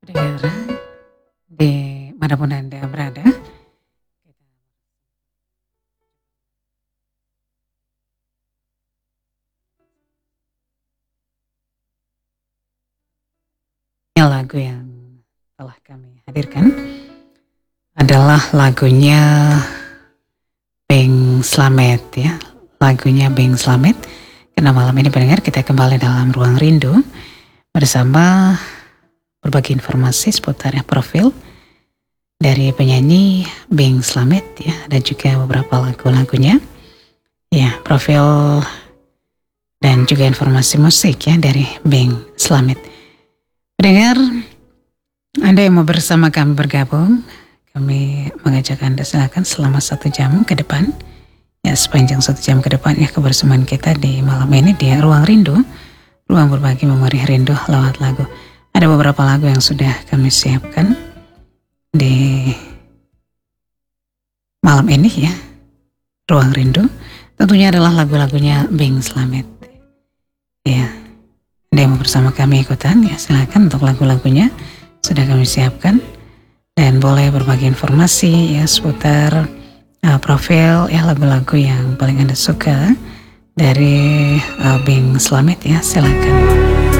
Pendengar di manapun Anda berada, ini lagu yang telah kami hadirkan adalah lagunya Beng Slamet ya, lagunya Beng Slamet. Karena malam ini pendengar kita kembali dalam Ruang Rindu bersama berbagi informasi seputar profil dari penyanyi Beng Slamet ya, dan juga beberapa lagu-lagunya ya, profil dan juga informasi musik ya dari Beng Slamet. Pendengar, Anda yang mau bersama kami bergabung, kami mengajak Anda silakan selama 1 jam ke depan ya, sepanjang 1 jam ke depan ya, kebersamaan kita di malam ini di Ruang Rindu, ruang berbagi memori rindu lewat lagu. Ada beberapa lagu yang sudah kami siapkan di malam ini ya, Ruang Rindu. Tentunya adalah lagu-lagunya Beng Slamet. Ya, ada yang mau bersama kami ikutan ya, silakan untuk lagu-lagunya sudah kami siapkan. Dan boleh berbagi informasi ya seputar profil ya, lagu-lagu yang paling Anda suka dari Beng Slamet ya, silakan.